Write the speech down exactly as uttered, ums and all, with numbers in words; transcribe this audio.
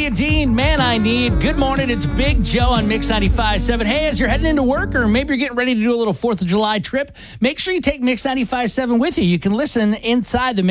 Olivia Dean, Man I Need. Good morning. It's Big Joe on Mix ninety-five point seven. Hey, as you're heading into work or maybe you're getting ready to do a little fourth of July trip, make sure you take Mix ninety-five point seven with you. You can listen inside the